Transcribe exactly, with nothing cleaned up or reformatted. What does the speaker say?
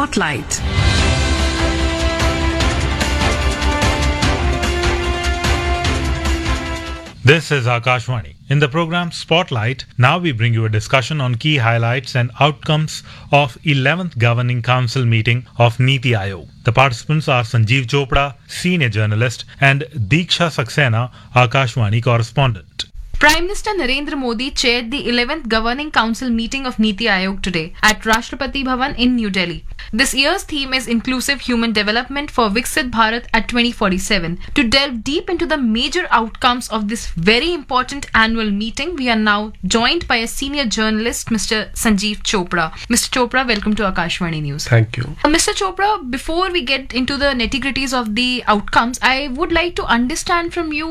Spotlight. This is Akashvani. In the program Spotlight, now we bring you a discussion on key highlights and outcomes of eleventh Governing Council meeting of Niti Aayog. The participants are Sanjeev Chopra, senior journalist, and Deeksha Saxena, Akashvani correspondent. Prime Minister Narendra Modi chaired the eleventh Governing Council meeting of Niti Aayog today at Rashtrapati Bhavan in New Delhi. This year's theme is Inclusive Human Development for Viksit Bharat at twenty forty-seven. To delve deep into the major outcomes of this very important annual meeting, we are now joined by a senior journalist, Mister Sanjeev Chopra. Mister Chopra, welcome to Akashvani News. Thank you. Uh, Mister Chopra, before we get into the nitty-gritties of the outcomes, I would like to understand from you